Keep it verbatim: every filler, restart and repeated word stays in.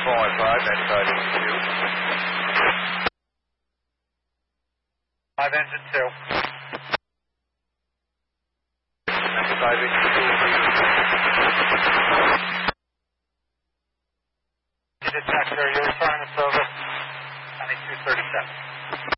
five five, ninety-five engine two. five engine two. ninety-five engine two. Detector, you're returning the service, ninety-two thirty-seven.